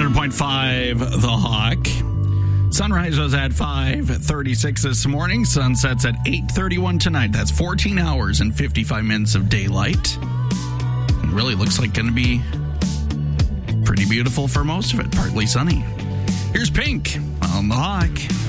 100.5 The Hawk. Sunrise was at 5:36 this morning. Sunsets at 8:31 tonight. That's 14 hours and 55 minutes of daylight. It really looks like going to be pretty beautiful for most of it. Partly sunny. Here's Pink on The Hawk.